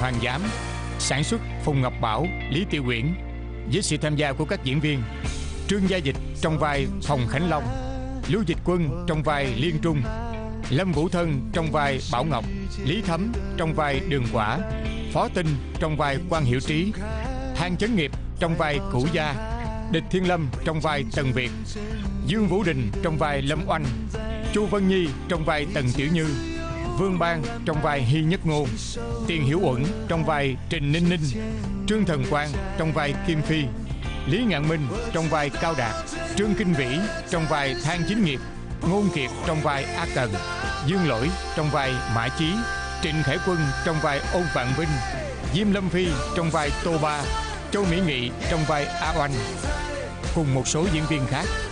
Hoàng Giám. Sản xuất Phùng Ngọc Bảo, Lý Tiểu Uyển. Với sự tham gia của các diễn viên Trương Gia Dịch trong vai Phòng Khánh Long, Lưu Dịch Quân trong vai Liên Trung, Lâm Vũ Thân trong vai Bảo Ngọc, Lý Thấm trong vai Đường Quả, Phó Tinh trong vai Quan Hiểu Trí, Hàn Chấn Nghiệp trong vai Cửu Gia, Địch Thiên Lâm trong vai Tần Việt, Dương Vũ Đình trong vai Lâm Oanh, Chu Vân Nhi trong vai Tần Tiểu Như, Vương Bang trong vai Hy Nhất Ngôn, Tiền Hiểu Uẩn trong vai Trình Ninh Ninh, Trương Thần Quang trong vai Kim Phi, Lý Ngạn Minh trong vai Cao Đạt, Trương Kinh Vĩ trong vai Thang Chính Nghiệp, Ngôn Kiệt trong vai A Cần, Dương Lỗi trong vai Mã Chí, Trịnh Khải Quân trong vai Ôn Vạn Vinh, Diêm Lâm Phi trong vai Tô Ba, Châu Mỹ Nghị trong vai A Oanh, cùng một số diễn viên khác.